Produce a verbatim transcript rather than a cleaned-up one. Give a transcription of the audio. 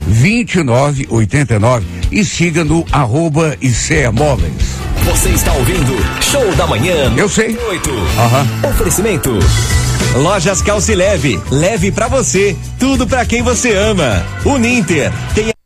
vinte e nove oitenta e nove e siga no arroba I C E A Móveis. Você está ouvindo Show da Manhã. Eu sei. oito. Uhum. Oferecimento. Lojas Calce Leve. Leve pra você. Tudo pra quem você ama. Uninter. Tem